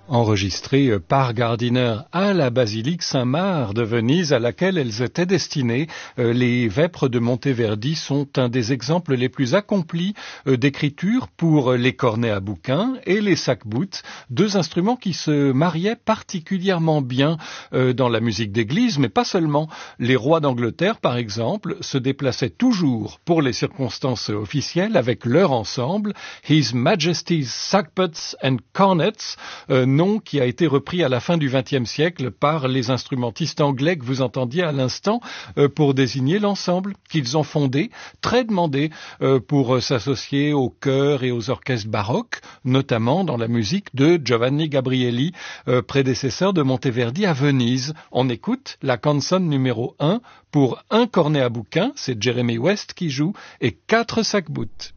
enregistrées par Gardiner à la basilique Saint-Marc de Venise à laquelle elles étaient destinées. Les vêpres de Monteverdi sont un des exemples les plus accomplis d'écriture pour les cornets à bouquin et les sac-boutes, deux instruments qui se mariaient particulièrement bien dans la musique d'église, mais pas seulement. Les rois d'Angleterre, par exemple, se déplaçaient toujours pour les circonstances officielles avec leur ensemble, His Majesty's Sackbuts and Cornets, nom qui a été repris à la fin du XXe siècle par les instrumentistes anglais que vous entendiez à l'instant pour désigner l'ensemble qu'ils ont fondé, très demandé pour s'associer aux chœurs et aux orchestres baroques, notamment dans la musique de Giovanni Gabrieli, prédécesseur de Monteverdi à Venise. On écoute la canzone numéro 1 pour un cornet à bouquin, c'est Jeremy West qui joue, et 4 sac-boutes.